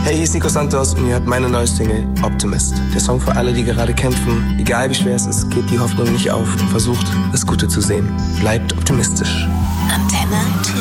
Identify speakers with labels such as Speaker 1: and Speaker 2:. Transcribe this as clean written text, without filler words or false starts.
Speaker 1: Hey, hier ist Nico Santos und ihr hört meine neue Single Optimist. Der Song für alle, die gerade kämpfen. Egal wie schwer es ist, gebt die Hoffnung nicht auf und versucht, das Gute zu sehen. Bleibt optimistisch.
Speaker 2: Antenne 2.